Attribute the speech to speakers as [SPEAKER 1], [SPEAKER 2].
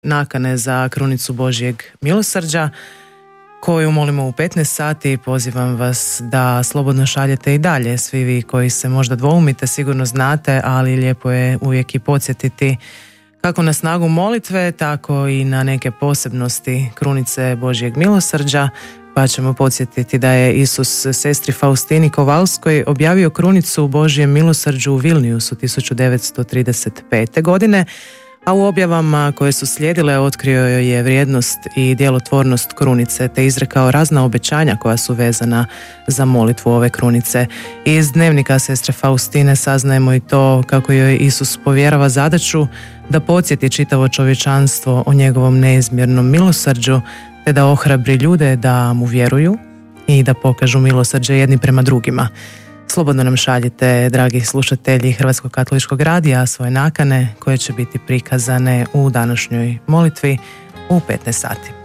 [SPEAKER 1] nakane za krunicu Božjeg milosrđa, koju molimo u 15 sati. Pozivam vas da slobodno šaljete i dalje. Svi vi koji se možda dvoumite sigurno znate, ali lijepo je uvijek i podsjetiti kako na snagu molitve, tako i na neke posebnosti krunice Božjeg milosrđa. Pa ćemo podsjetiti da je Isus sestri Faustini Kovalskoj objavio krunicu Božjem milosrđu u Vilniusu 1935. godine, a u objavama koje su slijedile otkrio joj je vrijednost i djelotvornost krunice, te izrekao razna obećanja koja su vezana za molitvu ove krunice. Iz dnevnika sestre Faustine saznajemo i to kako joj Isus povjerava zadaću da podsjeti čitavo čovječanstvo o njegovom neizmjernom milosrđu, te da ohrabri ljude da mu vjeruju i da pokažu milosrđe jedni prema drugima. Slobodno nam šaljite, dragi slušatelji Hrvatskog katoličkog radija, svoje nakane koje će biti prikazane u današnjoj molitvi u 15 sati.